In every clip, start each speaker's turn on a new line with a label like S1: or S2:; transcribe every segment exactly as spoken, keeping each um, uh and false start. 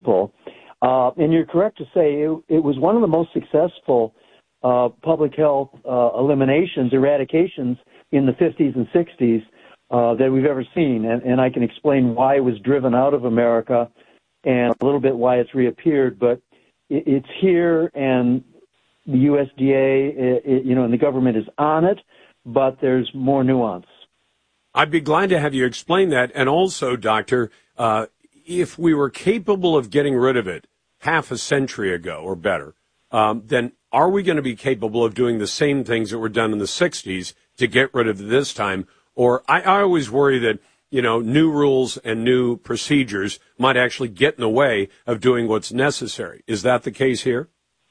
S1: people. Uh, and you're correct to say it, it was one of the most successful uh, public health uh, eliminations, eradications in the fifties and sixties uh, that we've ever seen. And, and I can explain why it was driven out of America and a little bit why it's reappeared. But it, it's here, and the U S D A, it, it, you know, and the government is on it, but there's more nuance.
S2: I'd be glad to have you explain that. And also, Doctor, uh, if we were capable of getting rid of it half a century ago or better, um, then are we going to be capable of doing the same things that were done in the sixties to get rid of it this time? Or I, I always worry that, you know, new rules and new procedures might actually get in the way of doing what's necessary. Is that the case here?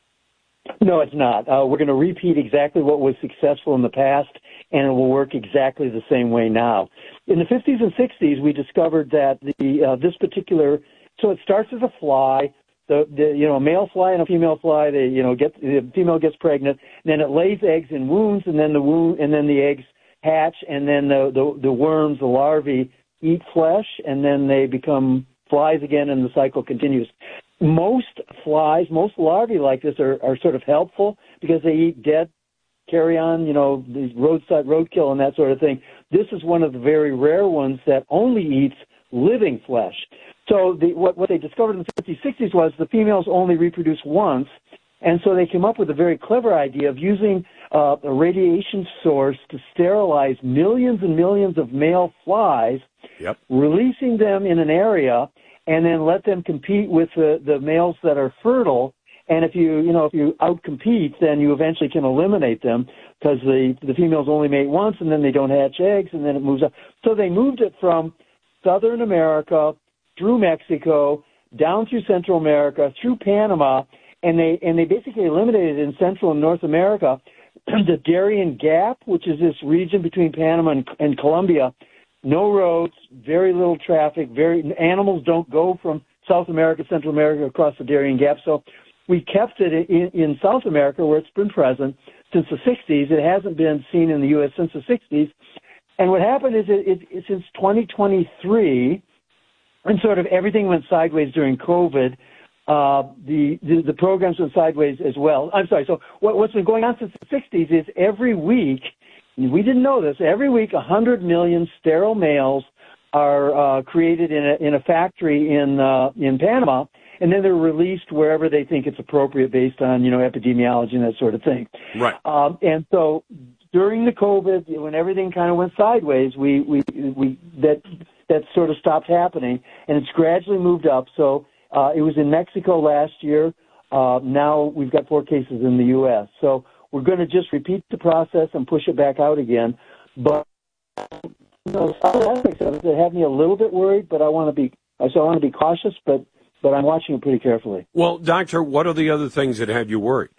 S1: No, it's not. Uh, we're going to repeat exactly what was successful in the past, and it will work exactly the same way now. In the fifties and sixties, we discovered that the uh, this particular, so it starts as a fly. The, the you know a male fly and a female fly. They you know get the female gets pregnant, then it lays eggs in wounds, and then the wound and then the eggs hatch, and then the the, the worms, the larvae, eat flesh, and then they become flies again, and the cycle continues. Most flies, most larvae like this are, are sort of helpful because they eat dead carrion, you know, the roadside roadkill and that sort of thing. This is one of the very rare ones that only eats living flesh. So the, what, what they discovered in the fifties, sixties was the females only reproduce once, and so they came up with a very clever idea of using uh, a radiation source to sterilize millions and millions of male flies,
S2: yep.
S1: releasing them in an area, and then let them compete with the, the males that are fertile. And if you, you know, if you outcompete, then you eventually can eliminate them because the, the females only mate once, and then they don't hatch eggs, and then it moves up. So they moved it from Southern America through Mexico, down through Central America, through Panama, and they and they basically eliminated in Central and North America the Darien Gap, which is this region between Panama and, and Colombia. No roads, very little traffic, very animals don't go from South America, Central America across the Darien Gap. So we kept it in, in South America where it's been present since the sixties. It hasn't been seen in the U S since the sixties. And what happened is it, it, it since twenty twenty-three, and sort of everything went sideways during COVID, uh, the, the, the programs went sideways as well. I'm sorry. So what, what's been going on since the sixties is every week, we didn't know this, every week one hundred million sterile males are uh, created in a, in a factory in uh, in Panama, and then they're released wherever they think it's appropriate based on, you know, epidemiology and that sort of thing.
S2: Right.
S1: Um, and so during the COVID, when everything kind of went sideways, we, we, we that that sort of stopped happening, and it's gradually moved up. So uh, it was in Mexico last year. Uh, now we've got four cases in the U S. So we're going to just repeat the process and push it back out again. But you know, some aspects of it that have me a little bit worried, but I want to be so I want to be cautious, but but I'm watching it pretty carefully.
S2: Well, Doctor, what are the other things that have you worried?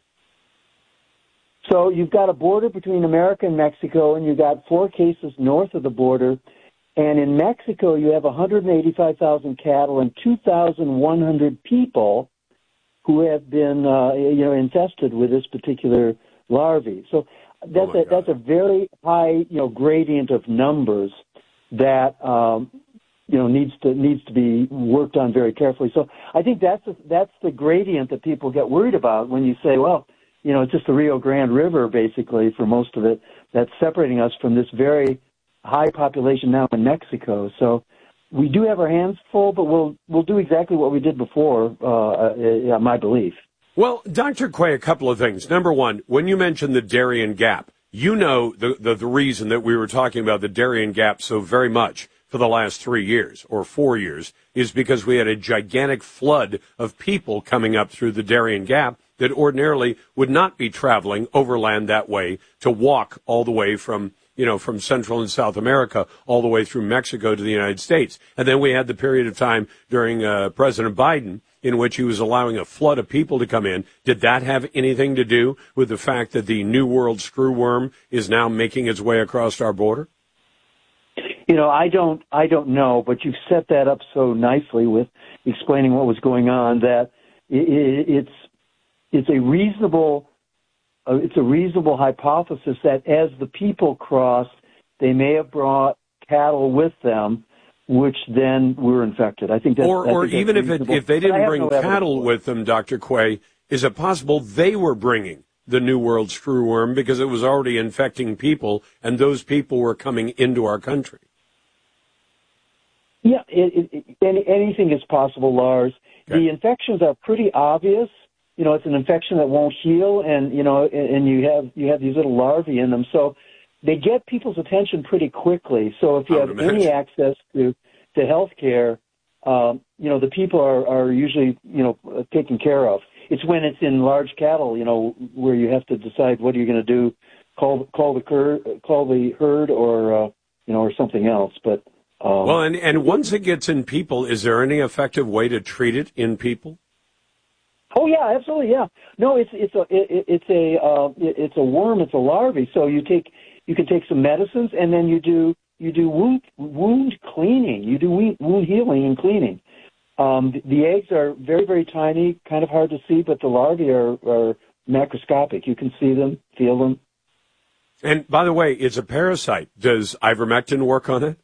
S1: So you've got a border between America and Mexico, and you've got four cases north of the border. And in Mexico, you have one hundred eighty-five thousand cattle and two thousand one hundred people who have been, uh, you know, infested with this particular larvae. So that's
S2: oh
S1: a, that's a very high, you know, gradient of numbers that um, you know needs to needs to be worked on very carefully. So I think that's a, that's the gradient that people get worried about when you say, well, you know, it's just the Rio Grande River basically for most of it that's separating us from this very high population now in Mexico. So we do have our hands full, but we'll we'll do exactly what we did before, uh, uh, my belief.
S2: Well, Doctor Quay, a couple of things. Number one, when you mentioned the Darien Gap, you know the, the, the reason that we were talking about the Darien Gap so very much for the last three years or four years is because we had a gigantic flood of people coming up through the Darien Gap that ordinarily would not be traveling overland that way to walk all the way from you know, from Central and South America all the way through Mexico to the United States. And then we had the period of time during uh, President Biden in which he was allowing a flood of people to come in. Did that have anything to do with the fact that the New World screwworm is now making its way across our border?
S1: You know, I don't, I don't know, but you've set that up so nicely with explaining what was going on that it, it's, it's a reasonable Uh, it's a reasonable hypothesis that as the people crossed, they may have brought cattle with them, which then were infected. I think that's
S2: or, or
S1: I think
S2: even
S1: that's
S2: if it, if they didn't bring
S1: no
S2: cattle with them, Doctor Quay, is it possible they were bringing the New World screwworm because it was already infecting people, and those people were coming into our country?
S1: Yeah, it, it, it, any, anything is possible, Lars. Okay. The infections are pretty obvious. You know, it's an infection that won't heal, and you know, and, and you have you have these little larvae in them, so they get people's attention pretty quickly. So if you have any access to to health care, um, you know, the people are, are usually you know taken care of. It's when it's in large cattle, you know, where you have to decide what are you going to do, call call the cur, call the herd, or uh, you know, or something else, but. Um,
S2: well, and, and once it gets in people, is there any effective way to treat it in people?
S1: Oh yeah, absolutely, yeah. No, it's it's a it, it's a uh, it's a worm, it's a larvae. So you take you can take some medicines, and then you do you do wound wound cleaning. You do wound healing and cleaning. Um, the, the eggs are very very tiny, kind of hard to see, but the larvae are, are macroscopic. You can see them, feel them.
S2: And by the way, it's a parasite. Does ivermectin work on it?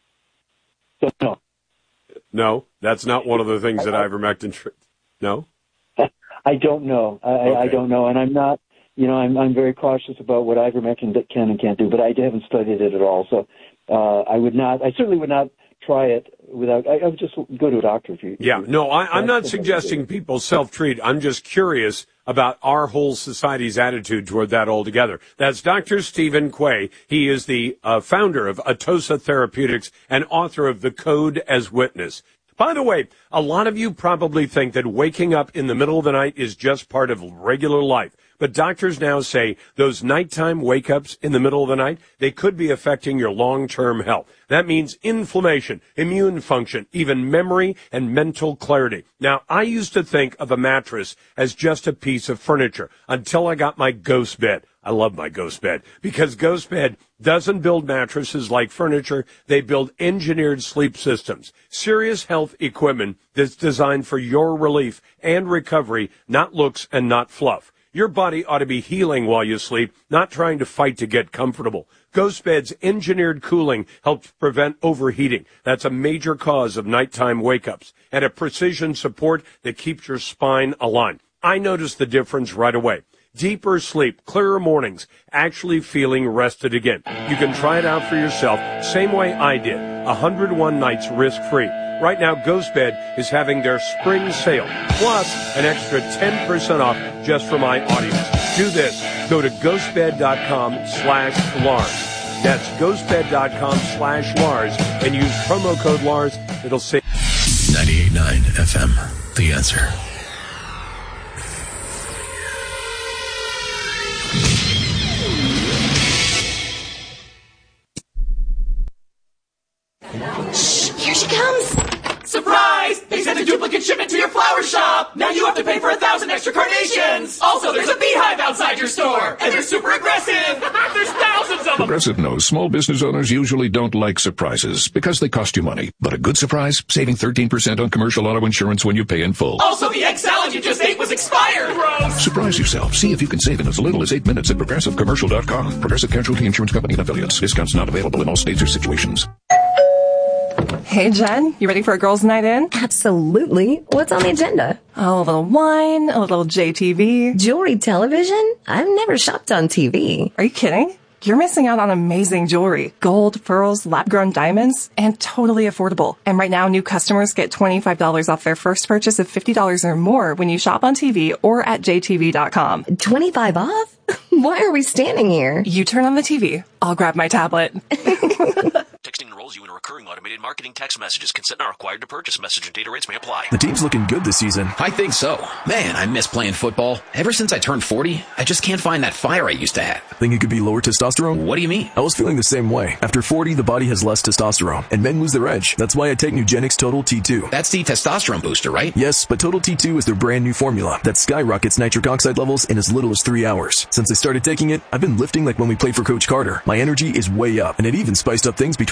S1: No.
S2: No, that's not one of the things that ivermectin. Tr- no.
S1: I don't know. I, okay. I don't know, and I'm not. You know, I'm I'm very cautious about what ivermectin can and can't do, but I haven't studied it at all. So uh, I would not. I certainly would not try it without. I, I would just go to a doctor if you.
S2: Yeah.
S1: If you,
S2: no, I, I'm not suggesting people self-treat. I'm just curious about our whole society's attitude toward that altogether. That's Doctor Stephen Quay. He is the uh, founder of Atossa Therapeutics and author of The Code as Witness. By the way, a lot of you probably think that waking up in the middle of the night is just part of regular life. But doctors now say those nighttime wake-ups in the middle of the night, they could be affecting your long-term health. That means inflammation, immune function, even memory and mental clarity. Now, I used to think of a mattress as just a piece of furniture until I got my Ghost bed. I love my Ghost bed because Ghost bed doesn't build mattresses like furniture. They build engineered sleep systems, serious health equipment that's designed for your relief and recovery, not looks and not fluff. Your body ought to be healing while you sleep, not trying to fight to get comfortable. Ghost Bed's engineered cooling helps prevent overheating. That's a major cause of nighttime wake-ups. And a precision support that keeps your spine aligned. I noticed the difference right away. Deeper sleep, clearer mornings, actually feeling rested again. You can try it out for yourself, same way I did. one hundred one nights risk-free. Right now, Ghost Bed is having their spring sale, plus an extra ten percent off just for my audience. Do this. Go to ghostbed.com slash Lars. That's ghostbed.com slash Lars and use promo code Lars. It'll save.
S3: ninety-eight point nine F M, The Answer.
S4: Here she comes!
S5: Surprise! They sent a duplicate shipment to your flower shop! Now you have to pay for a thousand extra carnations! Also, there's a beehive outside your store! And they're super aggressive! There's thousands of them!
S3: Progressive knows small business owners usually don't like surprises because they cost you money. But a good surprise? Saving thirteen percent on commercial auto insurance when you pay in full.
S5: Also, the egg salad you just ate was expired! Gross!
S3: Surprise yourself. See if you can save in as little as eight minutes at progressive commercial dot com. Progressive Casualty Insurance Company and affiliates. Discounts not available in all states or situations.
S6: Hey, Jen, you ready for a girls' night in?
S4: Absolutely. What's on the agenda?
S6: Oh, a little wine, a little J T V.
S4: Jewelry television? I've never shopped on T V.
S6: Are you kidding? You're missing out on amazing jewelry. Gold, pearls, lab-grown diamonds, and totally affordable. And right now, new customers get twenty-five dollars off their first purchase of fifty dollars or more when you shop on T V or at J T V dot com.
S4: twenty-five off? Why are we standing here?
S6: You turn on the T V. I'll grab my tablet.
S7: Texting enrolls you in a recurring automated marketing text messages. Consent not required to purchase. Message and data rates may apply.
S8: The team's looking good this season.
S9: I think so. Man, I miss playing football. Ever since I turned forty, I just can't find that fire I used to have.
S8: Think it could be lower testosterone?
S9: What do you mean?
S8: I was feeling the same way. After forty, the body has less testosterone, and men lose their edge. That's why I take Nugenix Total T two.
S9: That's the testosterone booster, right?
S8: Yes, but Total T two is their brand new formula that skyrockets nitric oxide levels in as little as three hours. Since I started taking it, I've been lifting like when we played for Coach Carter. My energy is way up, and it even spiced up things between me and the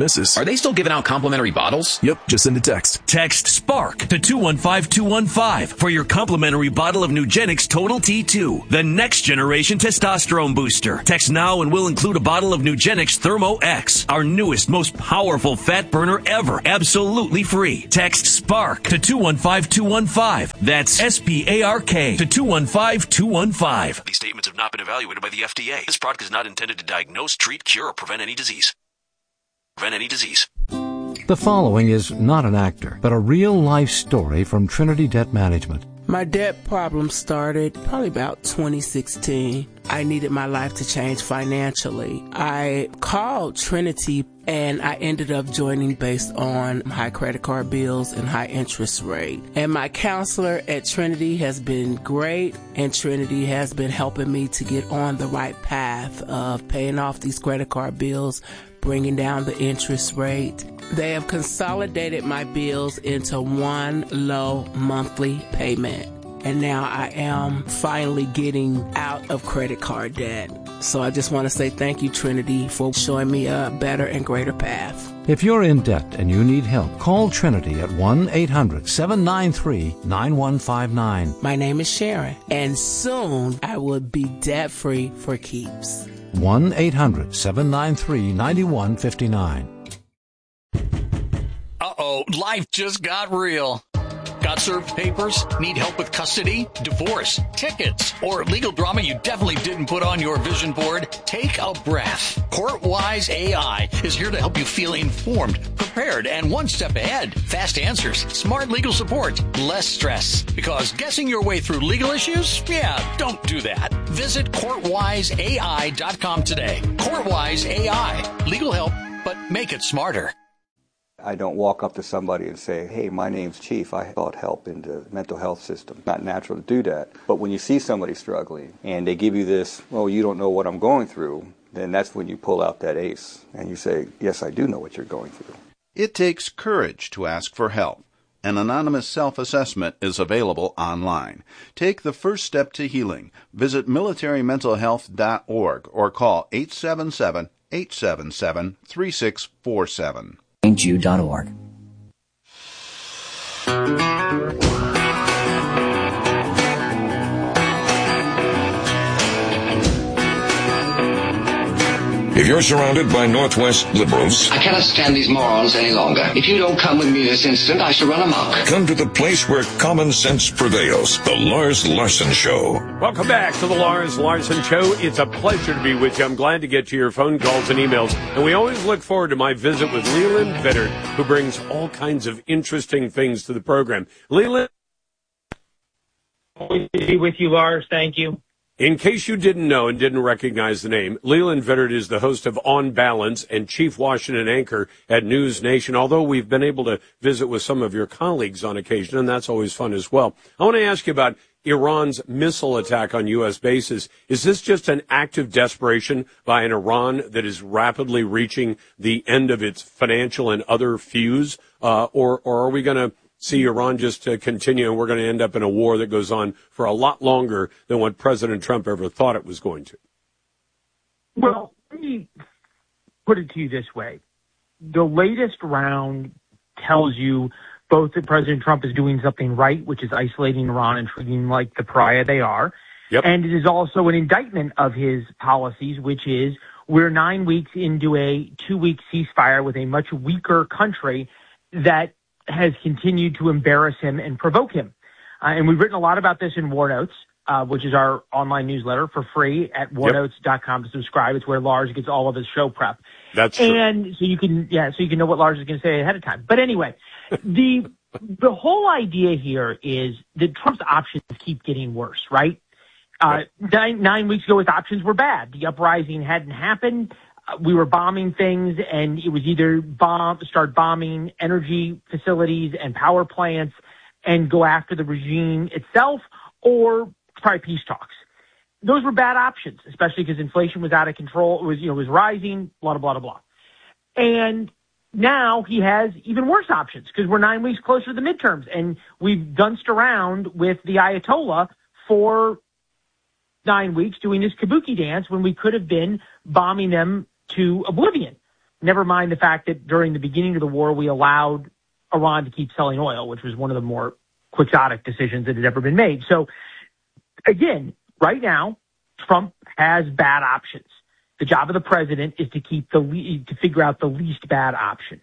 S8: misses.
S9: Are they still giving out complimentary bottles?
S8: Yep, just send a text.
S10: Text SPARK to two one five two one five for your complimentary bottle of Nugenix Total T two, the next generation testosterone booster. Text now and we'll include a bottle of Nugenix Thermo X, our newest, most powerful fat burner ever, absolutely free. Text SPARK to two one five two one five. That's S P A R K to two one five two one five.
S7: These statements have not been evaluated by the F D A. This product is not intended to diagnose, treat, cure, or prevent any disease. Prevent any disease.
S11: The following is not an actor, but a real-life story from Trinity Debt Management.
S12: My debt problem started probably about twenty sixteen. I needed my life to change financially. I called Trinity and I ended up joining based on high credit card bills and high interest rate. And my counselor at Trinity has been great, and Trinity has been helping me to get on the right path of paying off these credit card bills, bringing down the interest rate. They have consolidated my bills into one low monthly payment. And now I am finally getting out of credit card debt. So I just want to say thank you, Trinity, for showing me a better and greater path.
S11: If you're in debt and you need help, call Trinity at one eight hundred seven nine three nine one five nine.
S12: My name is Sharon, and soon I will be debt-free for keeps.
S11: one eight hundred seven nine three nine one five nine.
S13: Uh-oh, life just got real. Got served papers? Need help with custody, divorce, tickets, or legal drama you definitely didn't put on your vision board? Take a breath. CourtWise A I is here to help you feel informed, prepared, and one step ahead. Fast answers, smart legal support, less stress. Because guessing your way through legal issues? Yeah, don't do that. Visit court wise A I dot com today. CourtWise A I. Legal help, but make it smarter.
S14: I don't walk up to somebody and say, hey, my name's Chief. I sought help in the mental health system. Not natural to do that. But when you see somebody struggling and they give you this, well, you don't know what I'm going through, then that's when you pull out that ace and you say, yes, I do know what you're going through.
S15: It takes courage to ask for help. An anonymous self-assessment is available online. Take the first step to healing. Visit military mental health dot org or call eight seven seven, eight seven seven, three six four seven.
S16: Jew dot org.
S3: If you're surrounded by Northwest liberals,
S17: I cannot stand these morons any longer. If you don't come with me this instant, I shall run amok.
S3: Come to the place where common sense prevails. The Lars Larson Show.
S2: Welcome back to the Lars Larson Show. It's a pleasure to be with you. I'm glad to get to your phone calls and emails. And we always look forward to my visit with Leland Vittert, who brings all kinds of interesting things to the program. Leland.
S18: Always be with you, Lars. Thank you.
S2: In case you didn't know and didn't recognize the name, Leland Vittert is the host of On Balance and chief Washington anchor at News Nation, although we've been able to visit with some of your colleagues on occasion, and that's always fun as well. I want to ask you about Iran's missile attack on U S bases. Is this just an act of desperation by an Iran that is rapidly reaching the end of its financial and other fuse, uh, or, or are we going to see Iran just uh, continue, and we're going to end up in a war that goes on for a lot longer than what President Trump ever thought it was going to?
S18: Well, let me put it to you this way. The latest round tells you both that President Trump is doing something right, which is isolating Iran and treating them like the pariah they are. Yep. And it is also an indictment of his policies, which is we're nine weeks into a two-week ceasefire with a much weaker country that has continued to embarrass him and provoke him. Uh, and we've written a lot about this in War Notes, uh, which is our online newsletter for free at war notes dot com to subscribe. It's where Lars gets all of his show prep.
S2: That's true.
S18: And so you can, yeah, so you can know what Lars is going to say ahead of time. But anyway, the, the whole idea here is that Trump's options keep getting worse, right? Uh, nine, nine weeks ago, his options were bad. The uprising hadn't happened. We were bombing things, and it was either bomb, start bombing energy facilities and power plants and go after the regime itself, or try peace talks. Those were bad options, especially because inflation was out of control. It was, you know, it was rising, blah, blah, blah, blah. And now he has even worse options because we're nine weeks closer to the midterms, and we've danced around with the Ayatollah for nine weeks doing this kabuki dance when we could have been bombing them to oblivion. Never mind the fact that during the beginning of the war, we allowed Iran to keep selling oil, which was one of the more quixotic decisions that had ever been made. So, again, right now, Trump has bad options. The job of the president is to keep the le- to figure out the least bad option.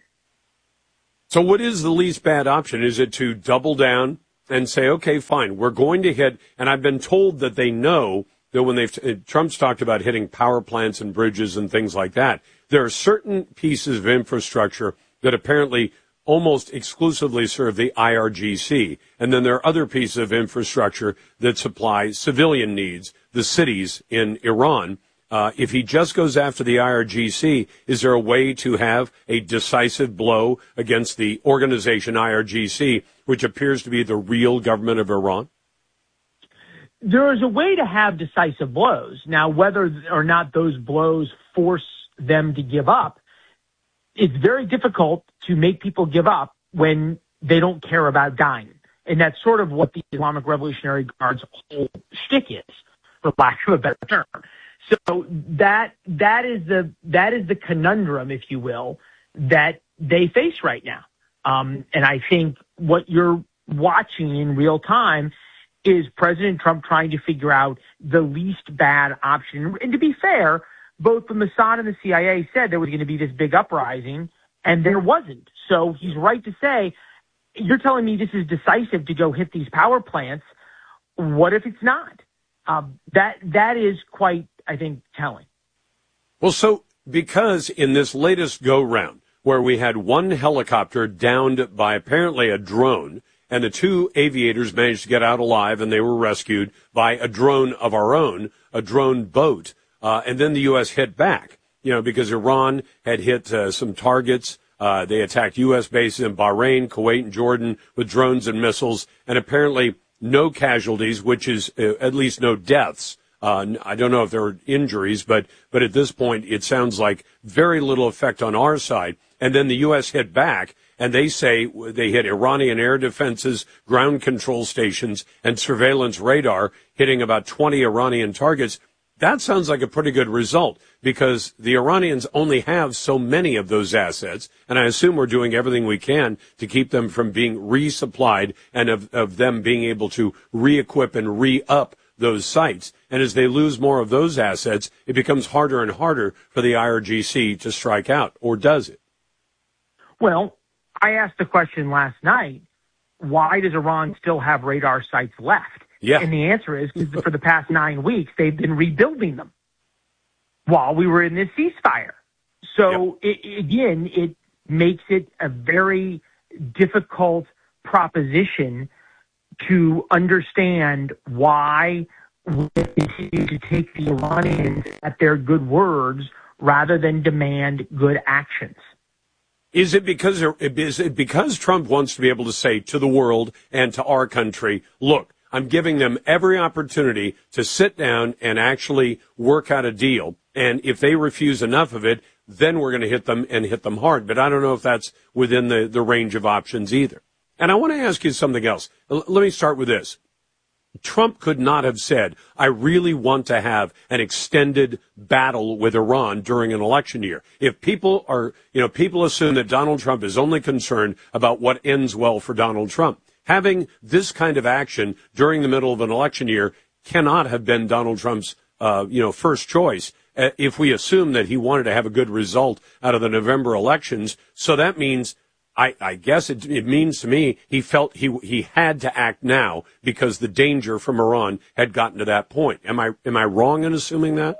S2: So what is the least bad option? Is it to double down and say, okay, fine, we're going to hit, and I've been told that they know that when they've, Trump's talked about hitting power plants and bridges and things like that, there are certain pieces of infrastructure that apparently almost exclusively serve the I R G C. And then there are other pieces of infrastructure that supply civilian needs, the cities in Iran. Uh, if he just goes after the I R G C, is there a way to have a decisive blow against the organization I R G C, which appears to be the real government of Iran?
S18: There is a way to have decisive blows. Now, whether or not those blows force them to give up, it's very difficult to make people give up when they don't care about dying. And that's sort of what the Islamic Revolutionary Guard's whole shtick is, for lack of a better term. So that that is the that is the conundrum, if you will, that they face right now. Um, and I think what you're watching in real time is President Trump trying to figure out the least bad option. And to be fair, both the Mossad and the C I A said there was going to be this big uprising, and there wasn't. So he's right to say, you're telling me this is decisive to go hit these power plants. What if it's not? Um, that that is quite, I think, telling.
S2: Well, so because in this latest go-round, where we had one helicopter downed by apparently a drone, and the two aviators managed to get out alive, and they were rescued by a drone of our own, a drone boat, uh, and then the U S hit back, you know, because Iran had hit uh, some targets. Uh, they attacked U S bases in Bahrain, Kuwait, and Jordan with drones and missiles, and apparently no casualties, which is uh, at least no deaths. Uh, I don't know if there were injuries, but, but at this point, it sounds like very little effect on our side. And then the U S hit back, and they say they hit Iranian air defenses, ground control stations, and surveillance radar, hitting about twenty Iranian targets. That sounds like a pretty good result, because the Iranians only have so many of those assets, and I assume we're doing everything we can to keep them from being resupplied and of, of them being able to re-equip and re-up those sites. And as they lose more of those assets, it becomes harder and harder for the I R G C to strike out, or does it?
S18: Well, I asked the question last night, why does Iran still have radar sites left?
S2: Yeah.
S18: And the answer is because for the past nine weeks, they've been rebuilding them while we were in this ceasefire. So, yep. it, again, it makes it a very difficult proposition to understand why we continue to take the Iranians at their good words rather than demand good actions.
S2: Is it because is it because Trump wants to be able to say to the world and to our country, look, I'm giving them every opportunity to sit down and actually work out a deal. And if they refuse enough of it, then we're going to hit them and hit them hard. But I don't know if that's within the, the range of options either. And I want to ask you something else. L- let me start with this. Trump could not have said, I really want to have an extended battle with Iran during an election year. If people are, you know, people assume that Donald Trump is only concerned about what ends well for Donald Trump. Having this kind of action during the middle of an election year cannot have been Donald Trump's, uh, you know, first choice. Uh, if we assume that he wanted to have a good result out of the November elections, so that means, I, I guess it, it means to me, he felt he he had to act now because the danger from Iran had gotten to that point. Am I am I wrong in assuming that?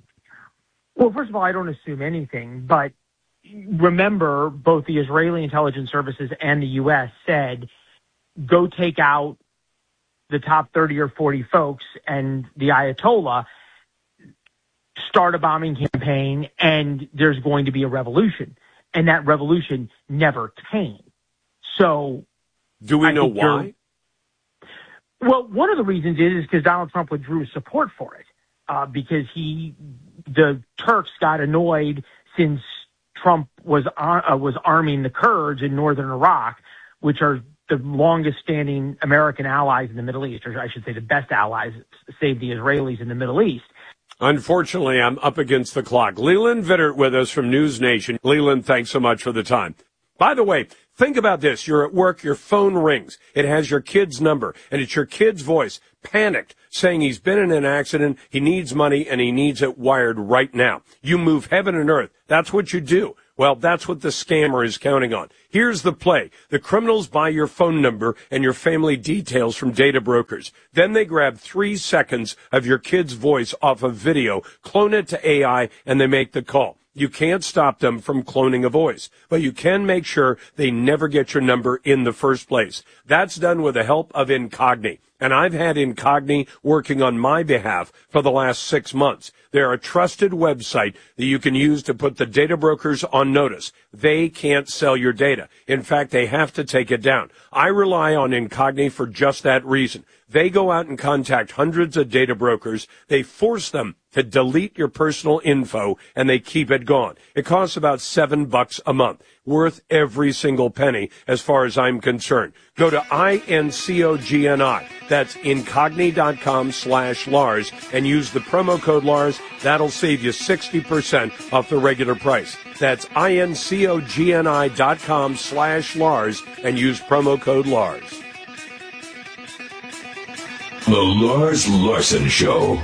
S18: Well, first of all, I don't assume anything, but remember, both the Israeli intelligence services and the U S said, go take out the top thirty or forty folks and the Ayatollah, start a bombing campaign, and there's going to be a revolution. And that revolution never came. So,
S2: do we know why?
S18: Well, one of the reasons is because Donald Trump withdrew his support for it, uh, because he, the Turks got annoyed since Trump was uh, was arming the Kurds in northern Iraq, which are the longest-standing American allies in the Middle East, or I should say the best allies, save the Israelis in the Middle East.
S2: Unfortunately, I'm up against the clock. Leland Vittert with us from News Nation. Leland, thanks so much for the time. By the way, think about this. You're at work, your phone rings. It has your kid's number, and it's your kid's voice, panicked, saying he's been in an accident, he needs money, and he needs it wired right now. You move heaven and earth. That's what you do. Well, that's what the scammer is counting on. Here's the play. The criminals buy your phone number and your family details from data brokers. Then they grab three seconds of your kid's voice off of video, clone it to A I, and they make the call. You can't stop them from cloning a voice, but you can make sure they never get your number in the first place. That's done with the help of Incogni. And I've had Incogni working on my behalf for the last six months. They're a trusted website that you can use to put the data brokers on notice. They can't sell your data. In fact, they have to take it down. I rely on Incogni for just that reason. They go out and contact hundreds of data brokers. They force them to delete your personal info, and they keep it gone. It costs about seven bucks a month. Worth every single penny as far as I'm concerned. Go to I N C O G N I. That's incogni.com slash Lars and use the promo code Lars. That'll save you sixty percent off the regular price. That's I N C O G N I dot com slash Lars and use promo code Lars.
S3: The Lars Larson Show.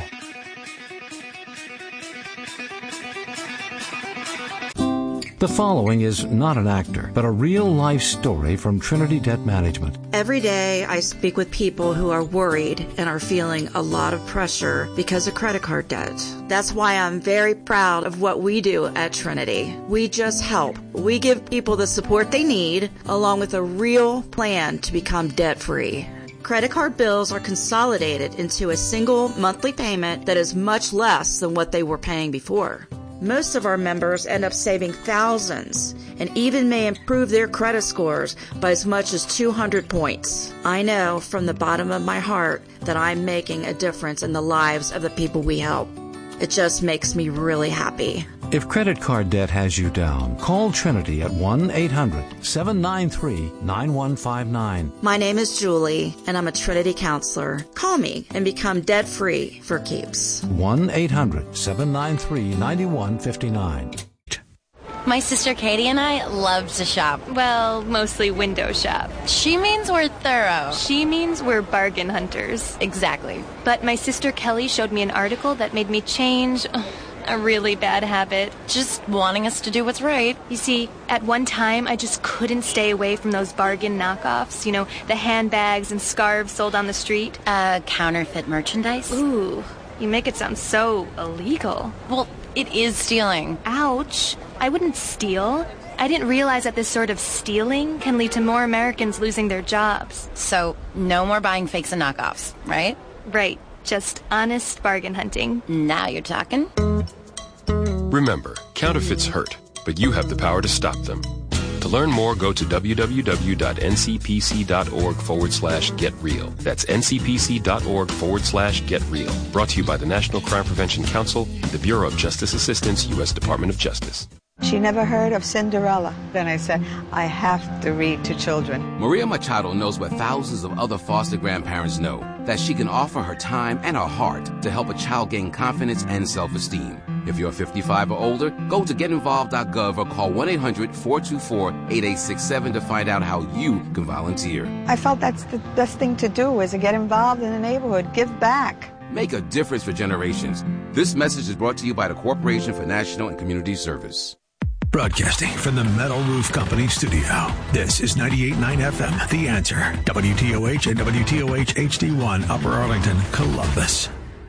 S11: The following is not an actor, but a real-life story from Trinity Debt Management.
S16: Every day I speak with people who are worried and are feeling a lot of pressure because of credit card debt. That's why I'm very proud of what we do at Trinity. We just help. We give people the support they need, along with a real plan to become debt-free. Credit card bills are consolidated into a single monthly payment that is much less than what they were paying before. Most of our members end up saving thousands and even may improve their credit scores by as much as two hundred points. I know from the bottom of my heart that I'm making a difference in the lives of the people we help. It just makes me really happy.
S11: If credit card debt has you down, call Trinity at one eight hundred seven nine three nine one five nine.
S16: My name is Julie, and I'm a Trinity counselor. Call me and become debt-free for keeps.
S11: one eight hundred seven nine three nine one five nine.
S19: My sister Katie and I love to shop. Well, mostly window shop. She means we're thorough. She means we're bargain hunters. Exactly. But my sister Kelly showed me an article that made me change a really bad habit. Just wanting us to do what's right. You see, at one time, I just couldn't stay away from those bargain knockoffs. You know, the handbags and scarves sold on the street. Uh, counterfeit merchandise? Ooh, you make it sound so illegal. Well, it is stealing. Ouch. I wouldn't steal. I didn't realize that this sort of stealing can lead to more Americans losing their jobs. So, no more buying fakes and knockoffs, right? Right. Just honest bargain hunting. Now you're talking.
S20: Remember, counterfeits hurt, but you have the power to stop them. To learn more, go to www.ncpc.org forward slash get real. That's ncpc.org forward slash get real. Brought to you by the National Crime Prevention Council and the Bureau of Justice Assistance, U S Department of Justice.
S21: She never heard of Cinderella. Then I said, I have to read to children.
S22: Maria Machado knows what thousands of other foster grandparents know, that she can offer her time and her heart to help a child gain confidence and self-esteem. If you're fifty-five or older, go to get involved dot gov or call one eight hundred four two four eight eight six seven to find out how you can volunteer.
S21: I felt that's the best thing to do, is to get involved in the neighborhood, give back.
S22: Make a difference for generations. This message is brought to you by the Corporation for National and Community Service.
S23: Broadcasting from the Metal Roof Company studio. This is ninety-eight point nine F M, The Answer. W T O H and W T O H H D one, Upper Arlington, Columbus.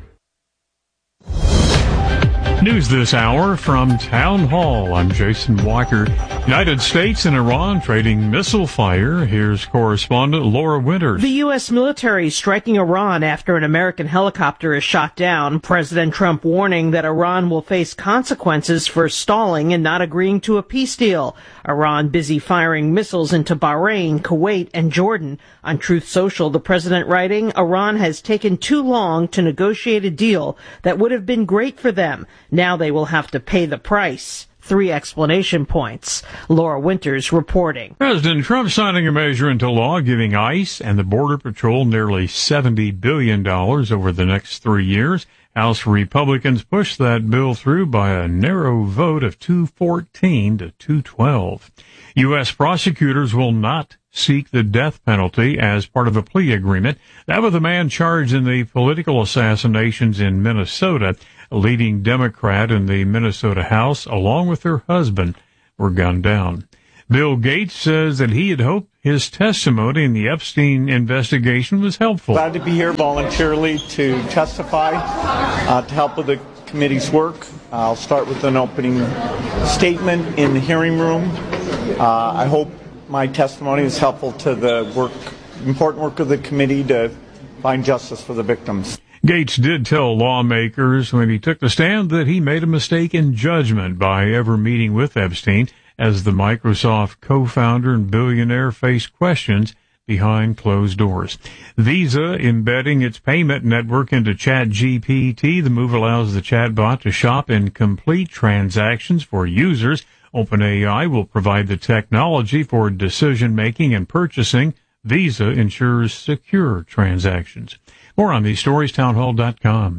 S24: News this hour from Town Hall. I'm Jason Walker. United States and Iran trading missile fire. Here's correspondent Laura Winters.
S25: The U S military striking Iran after an American helicopter is shot down. President Trump warning that Iran will face consequences for stalling and not agreeing to a peace deal. Iran busy firing missiles into Bahrain, Kuwait, and Jordan. On Truth Social, the president writing, Iran has taken too long to negotiate a deal that would have been great for them. Now they will have to pay the price. Three explanation points. Laura Winters reporting.
S24: President Trump signing a measure into law giving ICE and the Border Patrol nearly seventy billion dollars over the next three years. House Republicans pushed that bill through by a narrow vote of two fourteen to two twelve. U S prosecutors will not seek the death penalty as part of a plea agreement. That with a man charged in the political assassinations in Minnesota. A leading Democrat in the Minnesota House, along with her husband, were gunned down. Bill Gates says that he had hoped his testimony in the Epstein investigation was helpful.
S1: Glad to be here voluntarily to testify, uh, to help with the committee's work. I'll start with an opening statement in the hearing room. Uh, I hope my testimony is helpful to the work, important work of the committee to find justice for the victims.
S24: Gates did tell lawmakers when he took the stand that he made a mistake in judgment by ever meeting with Epstein, as the Microsoft co-founder and billionaire faced questions behind closed doors. Visa embedding its payment network into ChatGPT. The move allows the chatbot to shop and complete transactions for users. OpenAI will provide the technology for decision-making and purchasing. Visa ensures secure transactions. More on these stories, townhall dot com.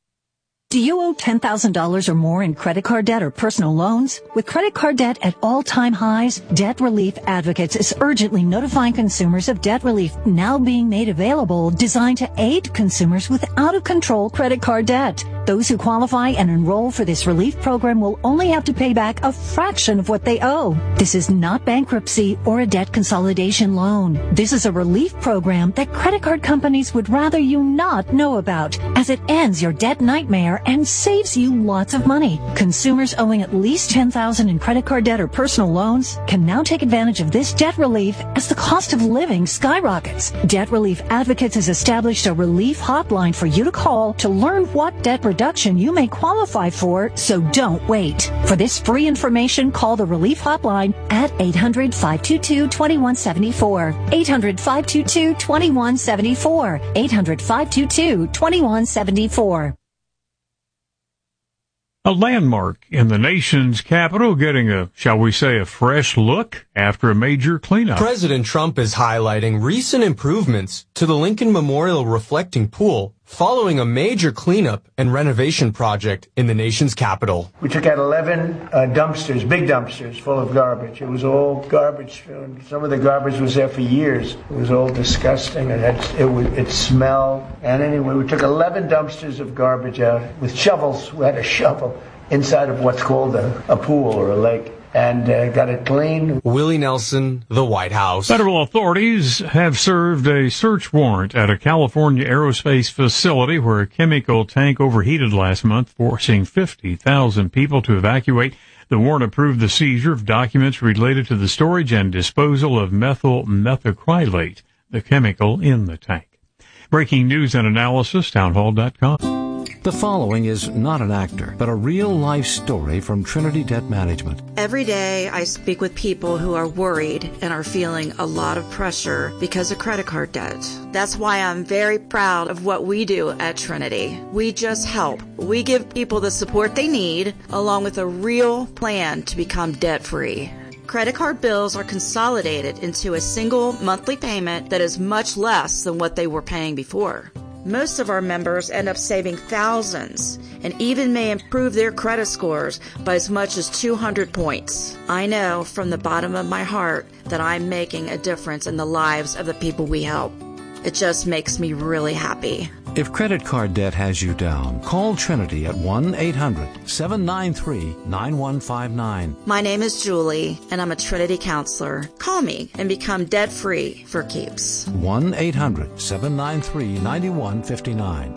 S4: Do you owe ten thousand dollars or more in credit card debt or personal loans? With credit card debt at all-time highs, Debt Relief Advocates is urgently notifying consumers of debt relief now being made available, designed to aid consumers with out-of-control credit card debt. Those who qualify and enroll for this relief program will only have to pay back a fraction of what they owe. This is not bankruptcy or a debt consolidation loan. This is a relief program that credit card companies would rather you not know about, as it ends your debt nightmare and saves you lots of money. Consumers owing at least ten thousand dollars in credit card debt or personal loans can now take advantage of this debt relief as the cost of living skyrockets. Debt Relief Advocates has established a relief hotline for you to call to learn what debt reduction you may qualify for, so don't wait. For this free information, call the relief hotline at eight hundred, five two two, two one seven four. eight hundred, five two two, two one seven four. eight hundred, five two two, two one seven four.
S24: A landmark in the nation's capital getting a, shall we say, a fresh look after a major cleanup.
S5: President Trump is highlighting recent improvements to the Lincoln Memorial Reflecting Pool following a major cleanup and renovation project in the nation's capital.
S6: We took out eleven uh, dumpsters, big dumpsters, full of garbage. It was all garbage. Some of the garbage was there for years. It was all disgusting. It had, it, was, it smelled. And anyway, we took eleven dumpsters of garbage out with shovels. We had a shovel inside of what's called a, a pool or a lake, and uh, got it clean.
S5: Willie Nelson, the White House.
S24: Federal authorities have served a search warrant at a California aerospace facility where a chemical tank overheated last month, forcing fifty thousand people to evacuate. The warrant approved the seizure of documents related to the storage and disposal of methyl methacrylate, the chemical in the tank. Breaking news and analysis, townhall dot com.
S11: The following is not an actor, but a real-life story from Trinity Debt Management.
S16: Every day I speak with people who are worried and are feeling a lot of pressure because of credit card debt. That's why I'm very proud of what we do at Trinity. We just help. We give people the support they need, along with a real plan to become debt-free. Credit card bills are consolidated into a single monthly payment that is much less than what they were paying before. Most of our members end up saving thousands and even may improve their credit scores by as much as two hundred points. I know from the bottom of my heart that I'm making a difference in the lives of the people we help. It just makes me really happy.
S11: If credit card debt has you down, call Trinity at one eight hundred, seven nine three, nine one five nine.
S16: My name is Julie, and I'm a Trinity counselor. Call me and become debt-free for keeps.
S11: one eight hundred, seven nine three, nine one five nine.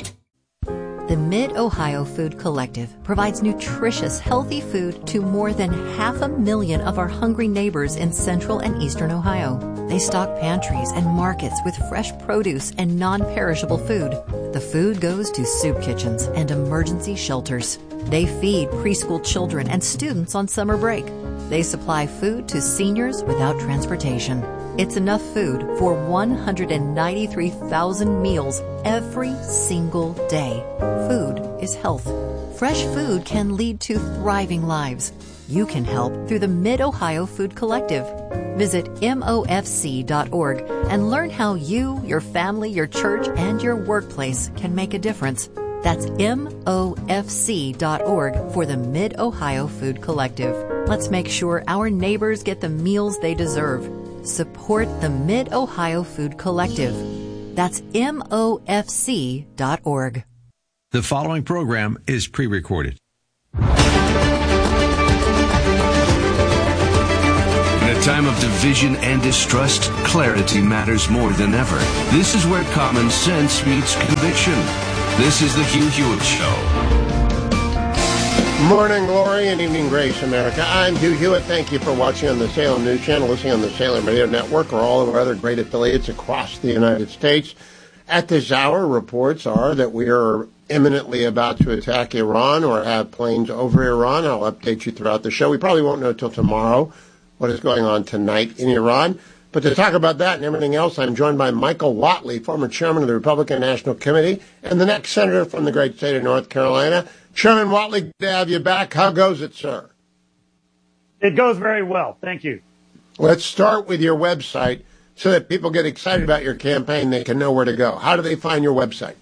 S9: The Mid-Ohio Food Collective provides nutritious, healthy food to more than half a million of our hungry neighbors in central and eastern Ohio. They stock pantries and markets with fresh produce and non-perishable food. The food goes to soup kitchens and emergency shelters. They feed preschool children and students on summer break. They supply food to seniors without transportation. It's enough food for one hundred ninety-three thousand meals every single day. Food is health. Fresh food can lead to thriving lives. you can help through the Mid-Ohio Food Collective. Visit M O F C dot org and learn how you, your family, your church, and your workplace can make a difference. That's M O F C dot org for the Mid-Ohio Food Collective. Let's make sure our neighbors get the meals they deserve. Support the Mid-Ohio Food Collective. That's M O F C dot org.
S23: The following program is pre-recorded.
S7: In a time of division and distrust, clarity matters more than ever. This is where common sense meets conviction. This is the Hugh Hewitt Show.
S8: Morning glory and evening grace, America. I'm Hugh Hewitt. Thank you for watching on the Salem News Channel, listening on the Salem Radio Network, or all of our other great affiliates across the United States. At this hour, reports are that we are imminently about to attack Iran or have planes over Iran. I'll update you throughout the show. We probably won't know until tomorrow what is going on tonight in Iran. But to talk about that and everything else, I'm joined by Michael Whatley, former chairman of the Republican National Committee and the next senator from the great state of North Carolina. Chairman Whatley, good to have you back. How goes it, sir?
S10: It goes very well. Thank you.
S8: Let's start with your website so that people get excited about your campaign. They can know where to go. How do they find your website?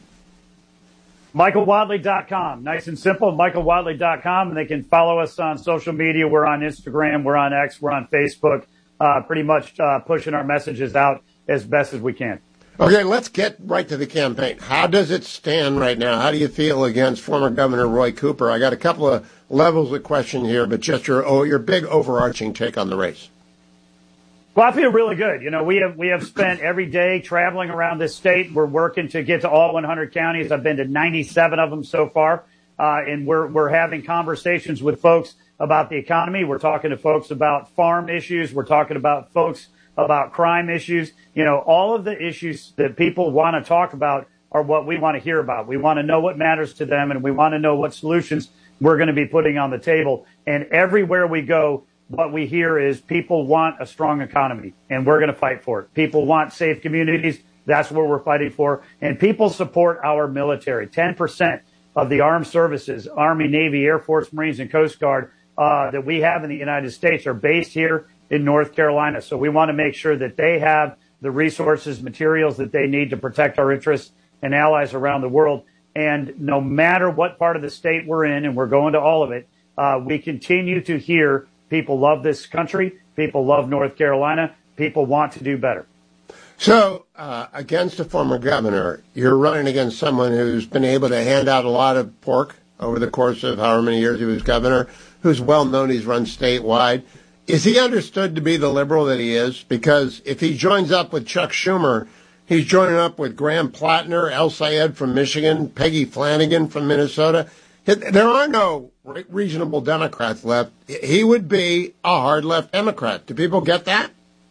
S10: Michael Whatley dot com. Nice and simple, Michael Whatley dot com. And they can follow us on social media. We're on Instagram. We're on X. We're on Facebook. Uh, pretty much uh, pushing our messages out as best as we can.
S8: Okay, let's get right to the campaign. How does it stand right now? How do you feel against former Governor Roy Cooper? I got a couple of levels of question here, but just your oh, your big overarching take on the race.
S10: Well, I feel really good. You know, we have we have spent every day traveling around this state. We're working to get to all one hundred counties. I've been to ninety-seven of them so far, uh, and we're we're having conversations with folks about the economy. We're talking to folks about farm issues. We're talking about folks about crime issues. You know, all of the issues that people want to talk about are what we want to hear about. We want to know what matters to them, and we want to know what solutions we're going to be putting on the table. And everywhere we go, what we hear is people want a strong economy, and we're going to fight for it. People want safe communities. That's what we're fighting for. And people support our military. ten percent of the armed services, Army, Navy, Air Force, Marines, and Coast Guard uh, that we have in the United States are based here in North Carolina. So we want to make sure that they have the resources, materials that they need to protect our interests and allies around the world. And no matter what part of the state we're in, and we're going to all of it, uh, we continue to hear people love this country. People love North Carolina. People want to do better.
S8: So, uh, against a former governor, you're running against someone who's been able to hand out a lot of pork over the course of however many years he was governor, who's well known, he's run statewide. Is he understood to be the liberal that he is? Because if he joins up with Chuck Schumer, he's joining up with Graham Plattner, El Sayed from Michigan, Peggy Flanagan from Minnesota. There are no reasonable Democrats left. He would be a hard left Democrat. Do people get that?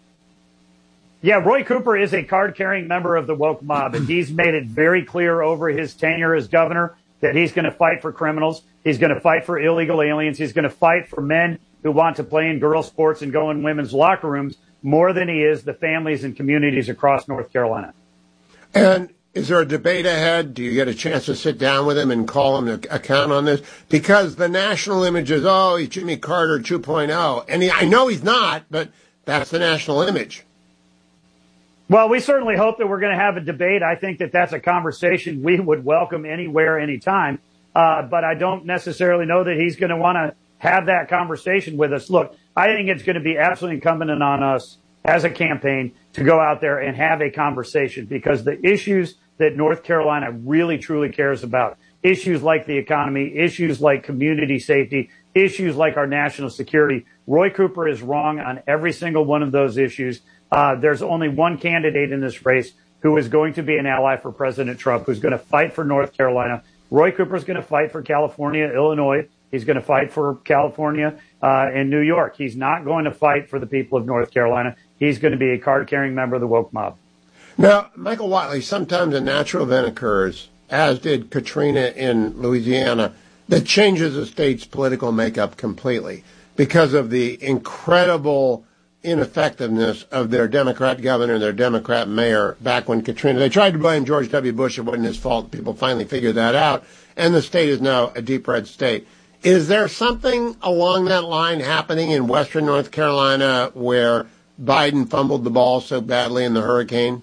S10: Yeah, Roy Cooper is a card-carrying member of the woke mob, and he's made it very clear over his tenure as governor that he's going to fight for criminals. He's going to fight for illegal aliens. He's going to fight for men who want to play in girls' sports and go in women's locker rooms more than he is the families and communities across North Carolina.
S8: And is there a debate ahead? Do you get a chance to sit down with him and call him to account on this? Because the national image is, oh, he's Jimmy Carter two point oh. And he, I know he's not, but that's the national image.
S10: Well, we certainly hope that we're going to have a debate. I think that that's a conversation we would welcome anywhere, anytime. Uh, but I don't necessarily know that he's going to want to have that conversation with us. Look, I think it's going to be absolutely incumbent on us as a campaign to go out there and have a conversation, because the issues that North Carolina really, truly cares about, issues like the economy, issues like community safety, issues like our national security, Roy Cooper is wrong on every single one of those issues. Uh, there's only one candidate in this race who is going to be an ally for President Trump, who's going to fight for North Carolina. Roy Cooper is going to fight for California, Illinois. He's going to fight for California uh, and New York. He's not going to fight for the people of North Carolina. He's going to be a card-carrying member of the woke mob.
S8: Now, Michael Whatley, sometimes a natural event occurs, as did Katrina in Louisiana, that changes a state's political makeup completely because of the incredible ineffectiveness of their Democrat governor and their Democrat mayor back when Katrina. They tried to blame George W. Bush. It wasn't his fault. People finally figured that out. And the state is now a deep red state. Is there something along that line happening in western North Carolina where Biden fumbled the ball so badly in the hurricane?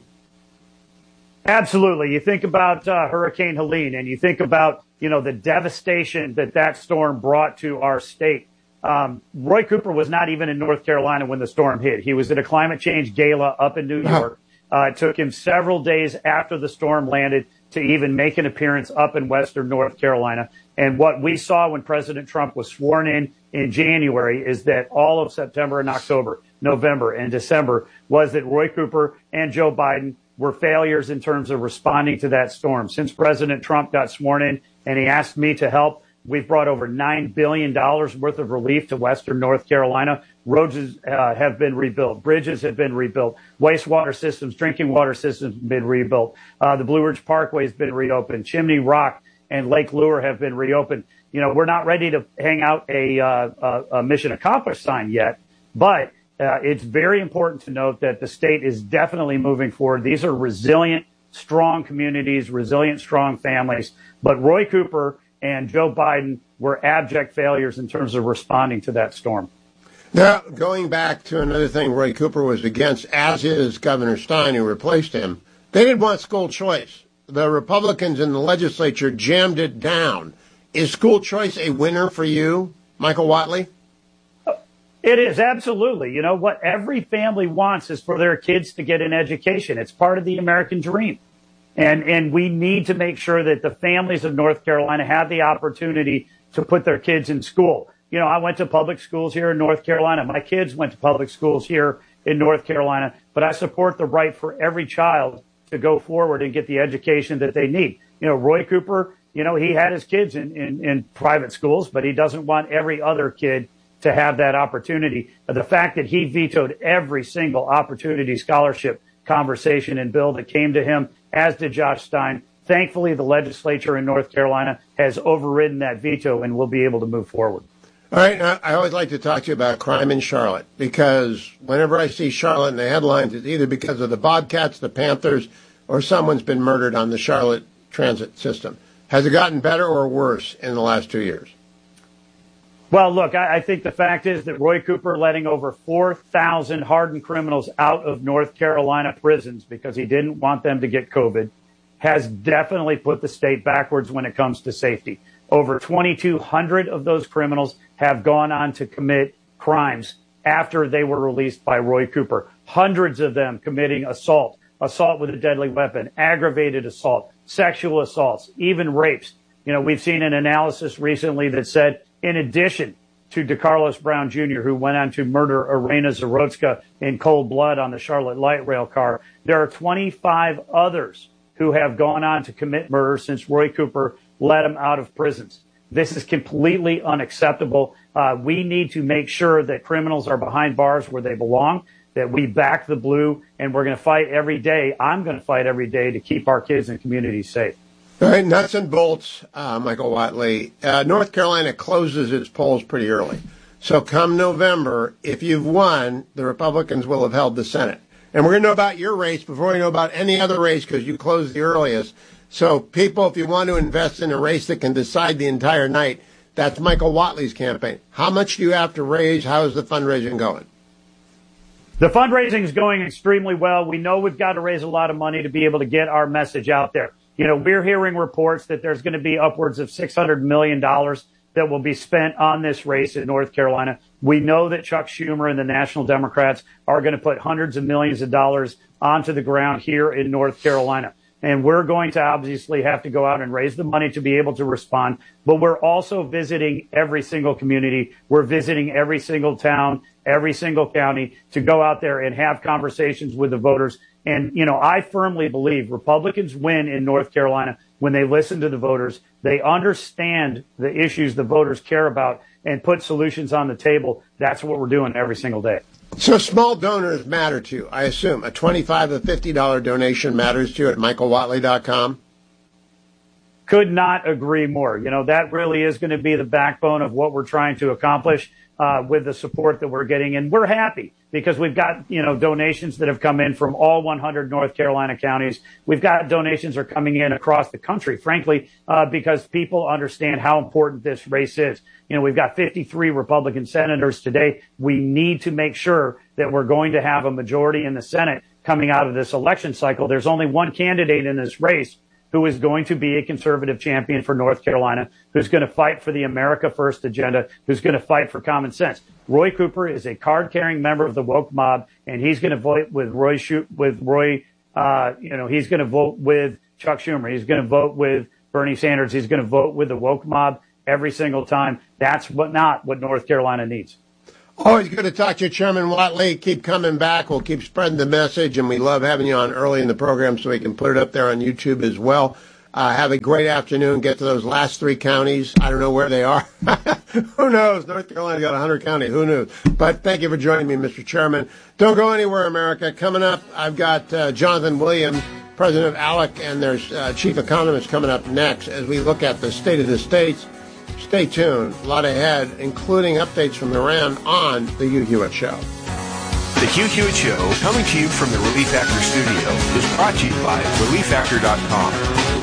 S10: Absolutely. You think about uh, Hurricane Helene, and you think about, you know, the devastation that that storm brought to our state. Um, Roy Cooper was not even in North Carolina when the storm hit. He was at a climate change gala up in New York. Uh, it took him several days after the storm landed to even make an appearance up in western North Carolina. And what we saw when President Trump was sworn in in January is that all of September and October, November and December was that Roy Cooper and Joe Biden were failures in terms of responding to that storm. Since President Trump got sworn in and he asked me to help, we've brought over nine billion dollars worth of relief to western North Carolina. Roads uh, have been rebuilt. Bridges have been rebuilt. Wastewater systems, drinking water systems have been rebuilt. Uh, the Blue Ridge Parkway has been reopened. Chimney Rock and Lake Lure have been reopened. You know, we're not ready to hang out a, uh, a, a mission accomplished sign yet, but uh, it's very important to note that the state is definitely moving forward. These are resilient, strong communities, resilient, strong families. But Roy Cooper and Joe Biden were abject failures in terms of responding to that storm.
S8: Now, going back to another thing Roy Cooper was against, as is Governor Stein, who replaced him, they didn't want school choice. The Republicans in the legislature jammed it down. Is school choice a winner for you, Michael Whatley?
S10: It is, absolutely. You know, what every family wants is for their kids to get an education. It's part of the American dream. And and we need to make sure that the families of North Carolina have the opportunity to put their kids in school. You know, I went to public schools here in North Carolina. My kids went to public schools here in North Carolina. But I support the right for every child to go forward and get the education that they need. You know, Roy Cooper, you know, he had his kids in, in, in private schools, but he doesn't want every other kid to have that opportunity. The fact that he vetoed every single opportunity scholarship conversation and bill that came to him, as did Josh Stein. Thankfully, the legislature in North Carolina has overridden that veto and will be able to move forward.
S8: All right. I always like to talk to you about crime in Charlotte, because whenever I see Charlotte in the headlines, it's either because of the Bobcats, the Panthers, or someone's been murdered on the Charlotte transit system. Has it gotten better or worse in the last two years?
S10: Well, look, I, I think the fact is that Roy Cooper letting over four thousand hardened criminals out of North Carolina prisons because he didn't want them to get COVID has definitely put the state backwards when it comes to safety. Over twenty-two hundred of those criminals have gone on to commit crimes after they were released by Roy Cooper. Hundreds of them committing assault, assault with a deadly weapon, aggravated assault, sexual assaults, even rapes. You know, we've seen an analysis recently that said, in addition to DeCarlos Brown Junior, who went on to murder Irena Zarotska in cold blood on the Charlotte Light Rail car, there are twenty-five others who have gone on to commit murder since Roy Cooper let them out of prisons. This is completely unacceptable. Uh, we need to make sure that criminals are behind bars where they belong, that we back the blue, and we're going to fight every day. I'm going to fight every day to keep our kids and communities safe.
S8: All right, nuts and bolts, uh, Michael Whatley. Uh, North Carolina closes its polls pretty early. So come November, if you've won, the Republicans will have held the Senate. And we're going to know about your race before we know about any other race, because you closed the earliest. So people, if you want to invest in a race that can decide the entire night, that's Michael Whatley's campaign. How much do you have to raise? How is the fundraising going?
S10: The fundraising is going extremely well. We know we've got to raise a lot of money to be able to get our message out there. You know, we're hearing reports that there's going to be upwards of six hundred million dollars that will be spent on this race in North Carolina. We know that Chuck Schumer and the National Democrats are going to put hundreds of millions of dollars onto the ground here in North Carolina. And we're going to obviously have to go out and raise the money to be able to respond. But we're also visiting every single community. We're visiting every single town, every single county to go out there and have conversations with the voters. And, you know, I firmly believe Republicans win in North Carolina when they listen to the voters. They understand the issues the voters care about and put solutions on the table. That's what we're doing every single day.
S8: So small donors matter to you, I assume. A twenty-five dollars, a fifty dollars donation matters to you at michael whatley dot com?
S10: Could not agree more. You know, that really is going to be the backbone of what we're trying to accomplish uh, with the support that we're getting. And we're happy because we've got, you know, donations that have come in from all one hundred North Carolina counties. We've got donations are coming in across the country, frankly, uh, because people understand how important this race is. You know, we've got fifty-three Republican senators today. We need to make sure that we're going to have a majority in the Senate coming out of this election cycle. There's only one candidate in this race who is going to be a conservative champion for North Carolina, who's going to fight for the America First agenda, who's going to fight for common sense. Roy Cooper is a card-carrying member of the woke mob, and he's going to vote with Roy, with Roy, uh, you know, he's going to vote with Chuck Schumer. He's going to vote with Bernie Sanders. He's going to vote with the woke mob every single time. That's what not what North Carolina needs.
S8: Always good to talk to you, Chairman Whatley. Keep coming back. We'll keep spreading the message, and we love having you on early in the program so we can put it up there on YouTube as well. Uh, have a great afternoon. Get to those last three counties. I don't know where they are. Who knows? North Carolina got one hundred counties. Who knew? But thank you for joining me, Mister Chairman. Don't go anywhere, America. Coming up, I've got uh, Jonathan Williams, president of ALEC, and their uh, chief economist coming up next as we look at the state of the states. Stay tuned. A lot ahead, including updates from Iran on The Hugh Hewitt Show.
S7: The Hugh Hewitt Show, coming to you from the Relief Factor studio, is brought to you by relief factor dot com.